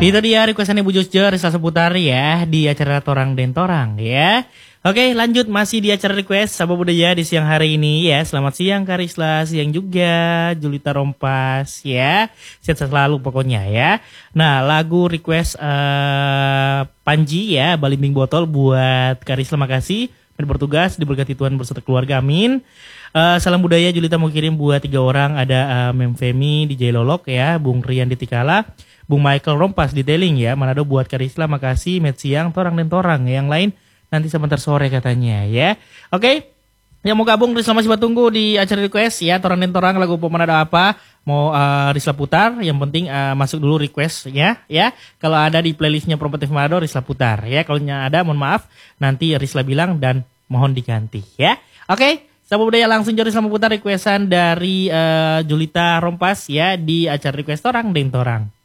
Itu dia requestannya Bu Jusjo, Risla seputar ya di acara Torang Den Torang ya. Oke, lanjut masih di acara request Sabah Budaya di siang hari ini ya. Selamat siang Kak Risla, siang juga Julita Rompas ya. Sehat selalu pokoknya ya. Nah, lagu request Panji ya, Balimbing Botol buat Kak Risla, makasih. Dan bertugas diberkati Tuhan beserta keluarga, amin. Salam budaya Julita mau kirim buat 3 orang, ada Mem Femi di Lolok ya, Bung Rian di Tikala, Bung Michael Rompas di Teling ya, Manado buat Karisla, makasih. Met siang Torang dan Torang, yang lain nanti sebentar sore katanya ya. Oke, yang mau gabung Risla masih tunggu di acara request ya, Torang dan Torang lagu Pemanado apa mau Risla putar, yang penting masuk dulu request ya. Kalau ada di playlistnya Promotif Manado Risla putar ya, kalau ada mohon maaf nanti Risla bilang dan mohon diganti ya. Oke, Sabah Budaya langsung jadi sama putar requestan dari Julita Rompas ya di acara request Torang dan Torang.